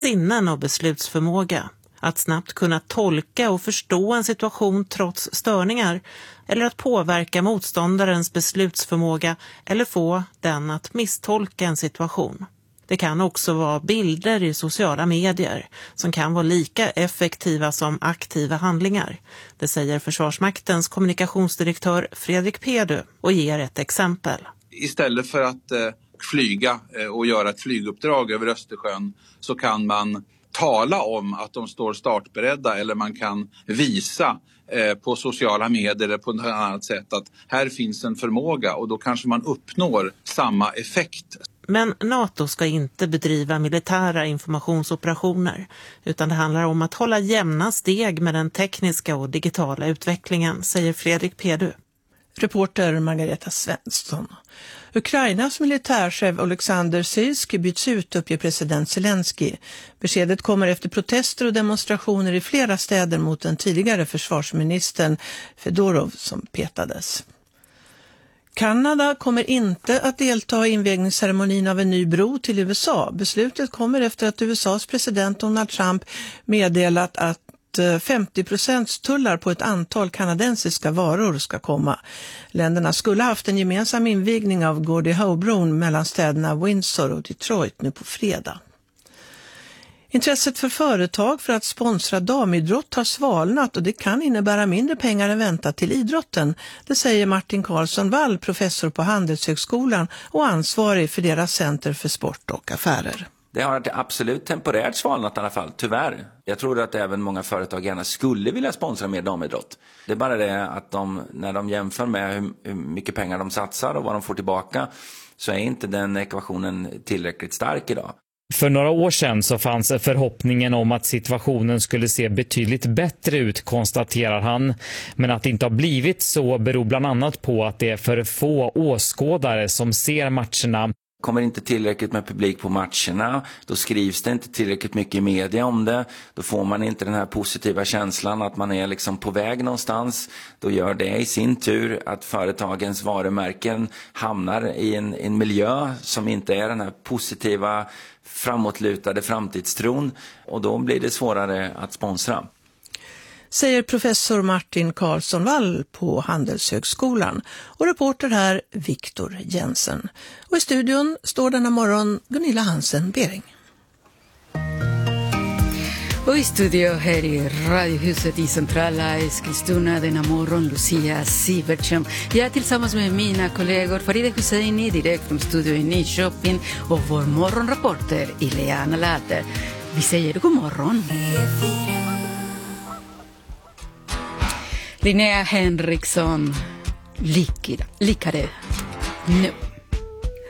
sinnen och beslutsförmåga. Att snabbt kunna tolka och förstå en situation trots störningar eller att påverka motståndarens beslutsförmåga eller få den att misstolka en situation. Det kan också vara bilder i sociala medier som kan vara lika effektiva som aktiva handlingar. Det säger Försvarsmaktens kommunikationsdirektör Fredrik Pedu och ger ett exempel. Istället för att flyga och göra ett flyguppdrag över Östersjön så kan man tala om att de står startberedda, eller man kan visa på sociala medier eller på något annat sätt att här finns en förmåga, och då kanske man uppnår samma effekt. Men NATO ska inte bedriva militära informationsoperationer, utan det handlar om att hålla jämna steg med den tekniska och digitala utvecklingen, säger Fredrik Pedu. Reporter Margareta Svensson. Ukrainas militärchef Alexander Syrskij byts ut, uppger president Zelensky. Beskedet kommer efter protester och demonstrationer i flera städer mot den tidigare försvarsministern Fedorov som petades. Kanada kommer inte att delta i invigningsceremonin av en ny bro till USA. Beslutet kommer efter att USAs president Donald Trump meddelat att 50% tullar på ett antal kanadensiska varor ska komma. Länderna skulle haft en gemensam invigning av Gordie Howe-bron mellan städerna Windsor och Detroit nu på fredag. Intresset för företag för att sponsra damidrott har svalnat och det kan innebära mindre pengar än väntat till idrotten. Det säger Martin Karlsson Wall, professor på Handelshögskolan och ansvarig för deras center för sport och affärer. Det har absolut temporärt svalnat i alla fall, tyvärr. Jag tror att även många företag gärna skulle vilja sponsra mer damidrott. Det är bara det att när de jämför med hur mycket pengar de satsar och vad de får tillbaka, så är inte den ekvationen tillräckligt stark idag. För några år sedan så fanns förhoppningen om att situationen skulle se betydligt bättre ut, konstaterar han. Men att det inte har blivit så beror bland annat på att det är för få åskådare som ser matcherna. Kommer inte tillräckligt med publik på matcherna, då skrivs det inte tillräckligt mycket i media om det, då får man inte den här positiva känslan att man är liksom på väg någonstans. Då gör det i sin tur att företagens varumärken hamnar i en miljö som inte är den här positiva, framåtlutade framtidstron, och då blir det svårare att sponsra. Säger professor Martin Karlsson Wall på Handelshögskolan. Och reporter här Viktor Jensen. Och i studion står denna morgon Gunilla Hansen-Bering. Och i studio här i Radiohuset i centrala Eskilstuna denna morgon Lucia Sivertsen. Jag är tillsammans med mina kollegor Farida Husseini direkt från studio i Nyköping och vår morgonreporter Ileana Lader. Vi säger god morgon. Linnea Henriksson likade nu.